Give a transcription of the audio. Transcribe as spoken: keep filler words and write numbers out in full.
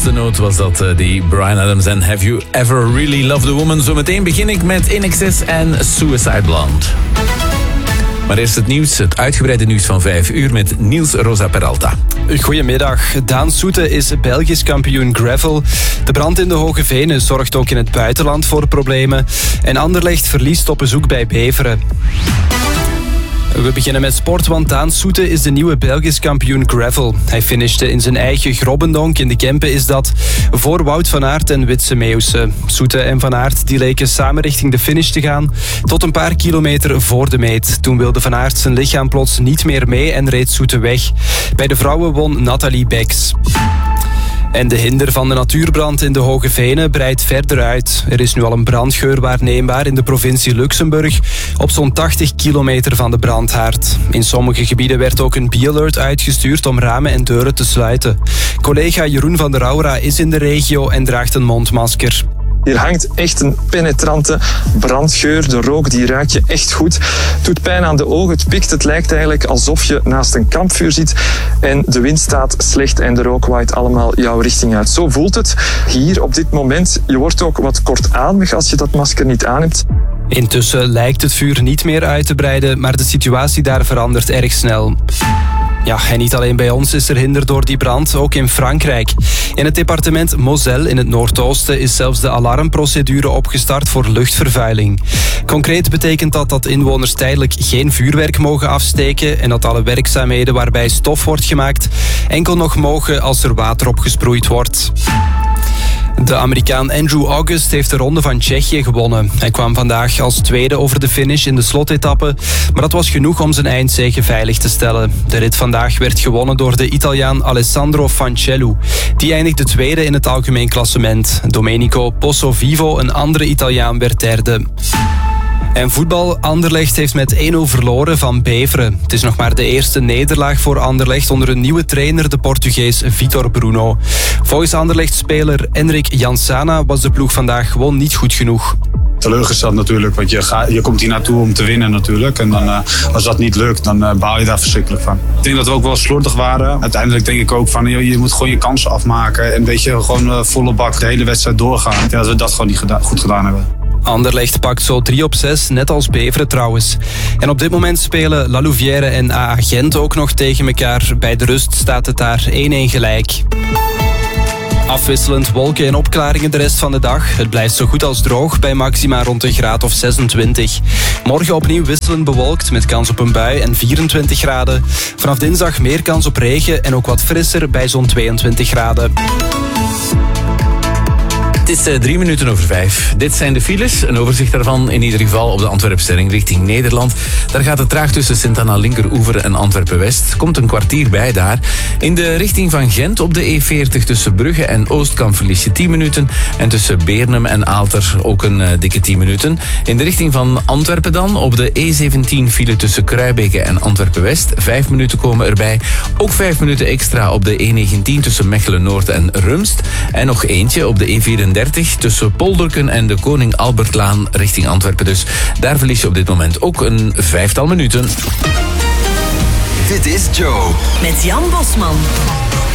De noot was dat, uh, die Bryan Adams en Have You Ever Really Loved a Woman. Zometeen begin ik met In Excess en Suicide Blonde. Maar eerst het nieuws, het uitgebreide nieuws van vijf uur met Niels Rosa Peralta. Goedemiddag. Daan Soete is Belgisch kampioen gravel. De brand in de Hoge Venen zorgt ook in het buitenland voor problemen. En Anderlecht verliest op bezoek bij Beveren. We beginnen met sport, want Daan Soete is de nieuwe Belgisch kampioen gravel. Hij finishte in zijn eigen Grobbendonk, in de Kempen is dat, voor Wout van Aert en Witse Meeuwse. Soete en Van Aert die leken samen richting de finish te gaan, tot een paar kilometer voor de meet. Toen wilde Van Aert zijn lichaam plots niet meer mee en reed Soete weg. Bij de vrouwen won Nathalie Beks. En de hinder van de natuurbrand in de Hoge Venen breidt verder uit. Er is nu al een brandgeur waarneembaar in de provincie Luxemburg, op zo'n tachtig kilometer van de brandhaard. In sommige gebieden werd ook een bee-alert uitgestuurd om ramen en deuren te sluiten. Collega Jeroen van der Aura is in de regio en draagt een mondmasker. Hier hangt echt een penetrante brandgeur. De rook die ruik je echt goed. Het doet pijn aan de ogen, het pikt. Het lijkt eigenlijk alsof je naast een kampvuur zit. En de wind staat slecht en de rook waait allemaal jouw richting uit. Zo voelt het hier op dit moment. Je wordt ook wat kortademig als je dat masker niet aan hebt. Intussen lijkt het vuur niet meer uit te breiden, maar de situatie daar verandert erg snel. Ja, en niet alleen bij ons is er hinder door die brand, ook in Frankrijk. In het departement Moselle in het Noordoosten is zelfs de alarmprocedure opgestart voor luchtvervuiling. Concreet betekent dat dat inwoners tijdelijk geen vuurwerk mogen afsteken en dat alle werkzaamheden waarbij stof wordt gemaakt enkel nog mogen als er water op gesproeid wordt. De Amerikaan Andrew August heeft de Ronde van Tsjechië gewonnen. Hij kwam vandaag als tweede over de finish in de slotetappe, maar dat was genoeg om zijn eindzege veilig te stellen. De rit vandaag werd gewonnen door de Italiaan Alessandro Fancellu. Die eindigde tweede in het algemeen klassement. Domenico Pozzovivo, een andere Italiaan, werd derde. En voetbal, Anderlecht heeft met één nul verloren van Beveren. Het is nog maar de eerste nederlaag voor Anderlecht onder een nieuwe trainer, de Portugees Vitor Bruno. Volgens Anderlecht-speler Enric Jansana was de ploeg vandaag gewoon niet goed genoeg. Teleurgesteld natuurlijk, want je, gaat, je komt hier naartoe om te winnen natuurlijk. En dan, uh, als dat niet lukt, dan uh, baal je daar verschrikkelijk van. Ik denk dat we ook wel slordig waren. Uiteindelijk denk ik ook van, je, je moet gewoon je kansen afmaken. En een beetje gewoon uh, volle bak de hele wedstrijd doorgaan. Ik denk dat we dat gewoon niet geda- goed gedaan hebben. Anderlecht pakt zo drie op zes, net als Beveren trouwens. En op dit moment spelen La Louvière en A A Gent ook nog tegen elkaar. Bij de rust staat het daar één-één gelijk. Afwisselend wolken en opklaringen de rest van de dag. Het blijft zo goed als droog bij maxima rond een graad of zesentwintig. Morgen opnieuw wisselend bewolkt met kans op een bui en vierentwintig graden. Vanaf dinsdag meer kans op regen en ook wat frisser bij zo'n tweeëntwintig graden. Het is uh, drie minuten over vijf. Dit zijn de files. Een overzicht daarvan in ieder geval op de Antwerpstelling richting Nederland. Daar gaat het traag tussen Sint-Anna Linkeroever en Antwerpen-West. Komt een kwartier bij daar. In de richting van Gent op de E veertig tussen Brugge en Oostkamp verlies je tien minuten. En tussen Beernem en Aalter ook een uh, dikke tien minuten. In de richting van Antwerpen dan op de E zeventien file tussen Kruibeke en Antwerpen-West. Vijf minuten komen erbij. Ook vijf minuten extra op de E negentien tussen Mechelen-Noord en Rumst. En nog eentje op de E vierendertig tussen Polderken en de Koning Albertlaan richting Antwerpen. Dus daar verlies je op dit moment ook een vijftal minuten. Dit is Joe. Met Jan Bosman.